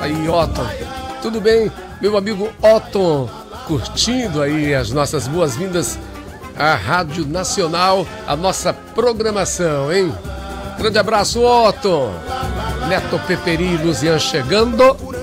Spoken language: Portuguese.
Aí, Otton, tudo bem? Meu amigo Otton, curtindo aí as nossas boas-vindas à Rádio Nacional, a nossa programação, hein? Grande abraço, Otton. Neto Peperi e Luzian chegando.